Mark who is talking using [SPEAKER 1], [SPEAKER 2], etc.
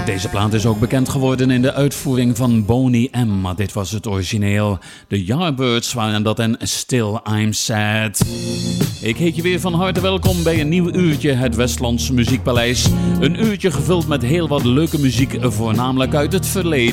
[SPEAKER 1] Deze plaat is ook bekend geworden in de uitvoering van Boney M, maar dit was het origineel. De Yardbirds waren dat en Still I'm Sad. Ik heet je weer van harte welkom bij een nieuw uurtje het Westlandse Muziekpaleis. Een uurtje gevuld met heel wat leuke muziek, voornamelijk uit het verleden.